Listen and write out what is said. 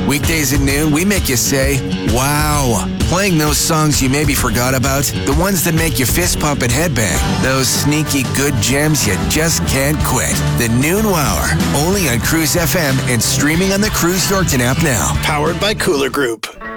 Weekdays at noon, we make you say, wow. Playing those songs you maybe forgot about, the ones that make you fist pump and headbang, those sneaky good gems you just can't quit. The Noon Wower, only on Cruise FM and streaming on the Cruise Yorkton app now. Powered by Cooler Group.